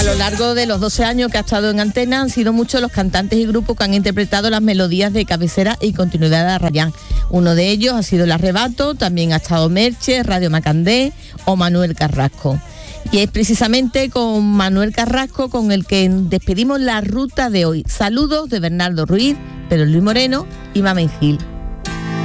A lo largo de los 12 años que ha estado en antena han sido muchos los cantantes y grupos que han interpretado las melodías de cabecera y continuidad de Arrayán. Uno de ellos ha sido El Arrebato, también ha estado Merche, Radio Macandé o Manuel Carrasco. Y es precisamente con Manuel Carrasco con el que despedimos la ruta de hoy. Saludos de Bernardo Ruiz, Pedro Luis Moreno y Mamen Gil.